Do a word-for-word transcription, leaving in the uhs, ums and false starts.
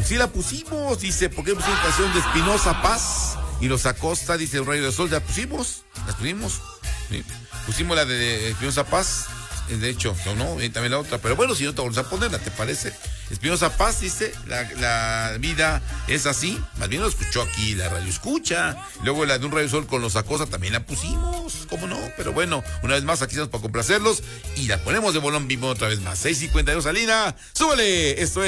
Sí la pusimos, dice, ¿por qué pusimos canción de Espinosa Paz? Y los Acosta, dice el Rayo del Sol, ¿la pusimos? ¿Las pusimos? Sí. Pusimos la de Espinosa Paz, de hecho, no, no, y también la otra, pero bueno, si no te vamos a ponerla, ¿te parece? Espinosa Paz dice, la, la vida es así, más bien lo escuchó aquí, la radio escucha, luego la de un Rayo Sol con los Acosta también la pusimos, ¿cómo no? Pero bueno, una vez más aquí estamos para complacerlos y la ponemos de bolón bimbo otra vez más, seis cincuenta y dos Salina, súbale, esto es